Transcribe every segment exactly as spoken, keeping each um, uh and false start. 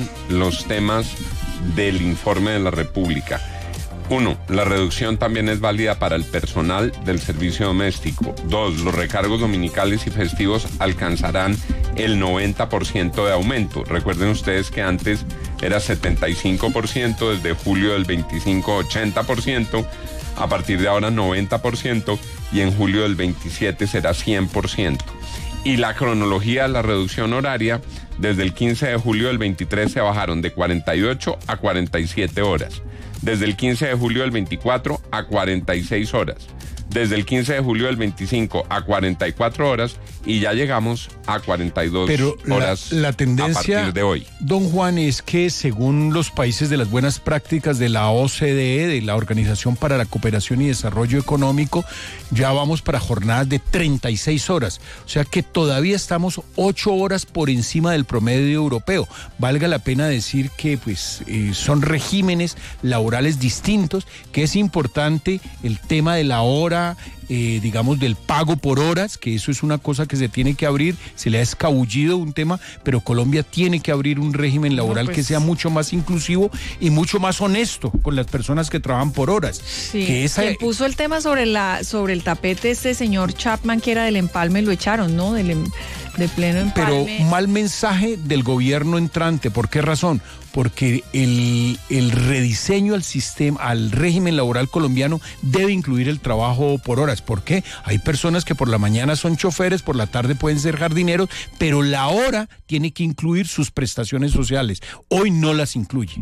los temas del informe de la República. Uno, la reducción también es válida para el personal del servicio doméstico. Dos, los recargos dominicales y festivos alcanzarán el noventa por ciento de aumento. Recuerden ustedes que antes era setenta y cinco por ciento, desde julio del veinticinco, ochenta por ciento, a partir de ahora noventa por ciento y en julio del veintisiete será cien por ciento. Y la cronología de la reducción horaria, desde el quince de julio del veintitrés se bajaron de cuarenta y ocho a cuarenta y siete horas. Desde el quince de julio del veinticuatro a cuarenta y seis horas. Desde el quince de julio del veinticinco a cuarenta y cuatro horas y ya llegamos a cuarenta y dos Pero horas la, la tendencia, a partir de hoy. Don Juan, es que según los países de las buenas prácticas de la O C D E, de la Organización para la Cooperación y Desarrollo Económico, ya vamos para jornadas de treinta y seis horas. O sea que todavía estamos ocho horas por encima del promedio europeo. Valga la pena decir que pues eh, son regímenes laborales distintos, que es importante el tema de la hora, Eh, digamos, del pago por horas, que eso es una cosa que se tiene que abrir, se le ha escabullido un tema, pero Colombia tiene que abrir un régimen laboral no, pues, que sea mucho más inclusivo y mucho más honesto con las personas que trabajan por horas. Sí, que esa... quien puso el tema sobre la sobre el tapete, este señor Chapman, que era del empalme, lo echaron, ¿no? Del de pleno empalme. Pero mal mensaje del gobierno entrante. ¿Por qué razón? Porque el, el rediseño al sistema, al régimen laboral colombiano debe incluir el trabajo por horas. ¿Por qué? Hay personas que por la mañana son choferes, por la tarde pueden ser jardineros, pero la hora tiene que incluir sus prestaciones sociales. Hoy no las incluye.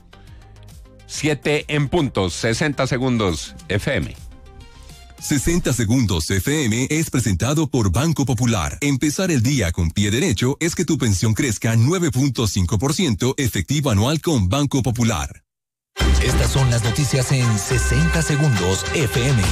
Siete en punto, sesenta segundos F M. sesenta segundos F M es presentado por Banco Popular. Empezar el día con pie derecho es que tu pensión crezca nueve punto cinco por ciento efectivo anual con Banco Popular. Estas son las noticias en sesenta segundos F M.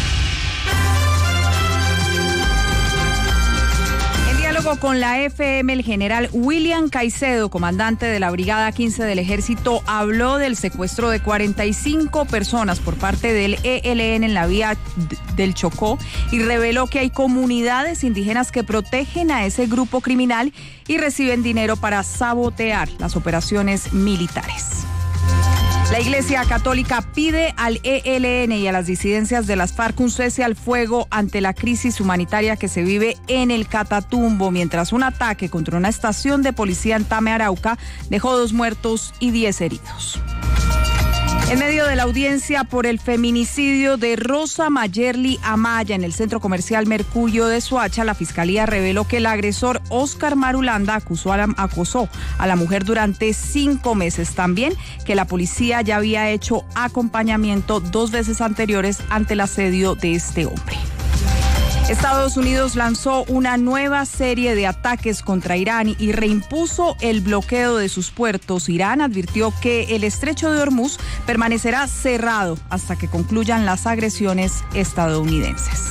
Con la F M, el general William Caicedo, comandante de la Brigada quince del Ejército, habló del secuestro de cuarenta y cinco personas por parte del E L N en la vía del Chocó y reveló que hay comunidades indígenas que protegen a ese grupo criminal y reciben dinero para sabotear las operaciones militares. La Iglesia Católica pide al E L N y a las disidencias de las FARC un cese al fuego ante la crisis humanitaria que se vive en el Catatumbo, mientras un ataque contra una estación de policía en Tame, Arauca, dejó dos muertos y diez heridos. En medio de la audiencia por el feminicidio de Rosa Mayerly Amaya en el centro comercial Mercurio de Soacha, la fiscalía reveló que el agresor Oscar Marulanda acusó a la, acosó a la mujer durante cinco meses. También que la policía ya había hecho acompañamiento dos veces anteriores ante el asedio de este hombre. Estados Unidos lanzó una nueva serie de ataques contra Irán y reimpuso el bloqueo de sus puertos. Irán advirtió que el estrecho de Hormuz permanecerá cerrado hasta que concluyan las agresiones estadounidenses.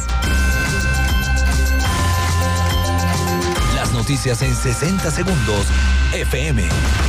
Las noticias en sesenta segundos F M.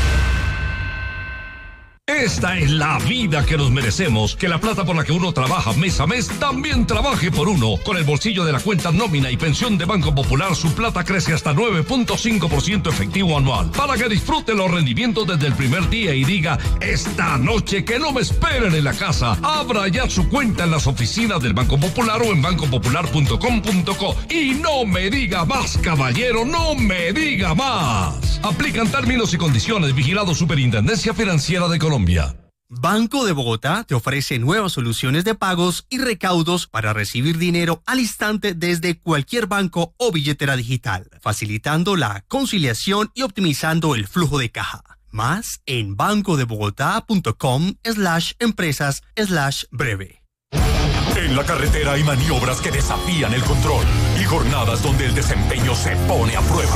Esta es la vida que nos merecemos, que la plata por la que uno trabaja mes a mes también trabaje por uno. Con el bolsillo de la cuenta nómina y pensión de Banco Popular, su plata crece hasta nueve punto cinco por ciento efectivo anual, para que disfrute los rendimientos desde el primer día y diga, esta noche que no me esperen en la casa. Abra ya su cuenta en las oficinas del Banco Popular o en banco popular punto com punto co. Y no me diga más, caballero, no me diga más. Aplican términos y condiciones. Vigilado Superintendencia Financiera de Colombia. Banco de Bogotá te ofrece nuevas soluciones de pagos y recaudos para recibir dinero al instante desde cualquier banco o billetera digital, facilitando la conciliación y optimizando el flujo de caja. Más en bancodebogotá.com slash empresas slash breve. En la carretera hay maniobras que desafían el control y jornadas donde el desempeño se pone a prueba.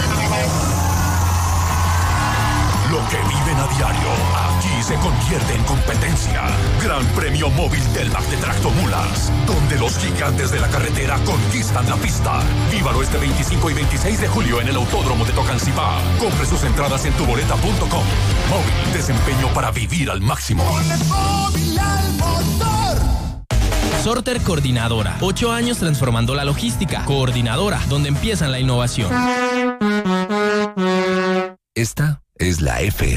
Lo que viven a diario, aquí se convierte en competencia. Gran Premio Móvil Telmac de Tractomulas, donde los gigantes de la carretera conquistan la pista. Vívalo este veinticinco y veintiséis de julio en el Autódromo de Tocancipá. Compre sus entradas en tu boleta punto com. Móvil, desempeño para vivir al máximo. Móvil al motor. Sorter Coordinadora, ocho años transformando la logística. Coordinadora, donde empiezan la innovación. Esta es la F M.